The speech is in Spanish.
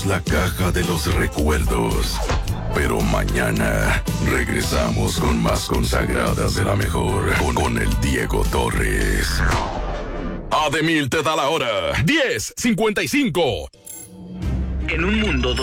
la caja de los recuerdos. Pero mañana regresamos con más consagradas de la mejor. Con el Diego Torres. Ademil te da la hora. 10:55. En un mundo